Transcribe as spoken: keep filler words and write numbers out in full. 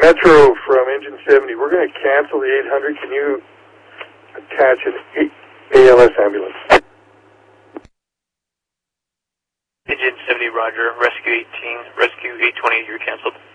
Metro from Engine seventy. We're going to cancel the eight hundred. Can you attach an A L S ambulance? Engine seventy, roger. Rescue eighteen, rescue eight twenty, you're canceled.